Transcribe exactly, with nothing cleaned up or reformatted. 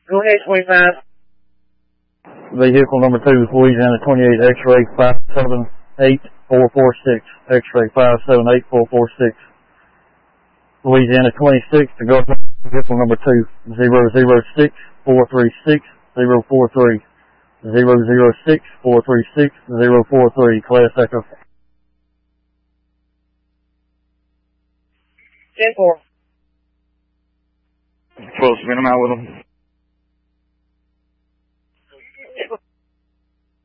Go ahead, twenty-five. Vehicle number two, Louisiana twenty-eight, X-ray five seven eight four four six. X-ray five seven eight four four six. Louisiana twenty-six, to go vehicle number two, zero zero six four three six zero four three. zero zero six four three six zero four three, Class Echo. ten four. twelve, spin them out with them.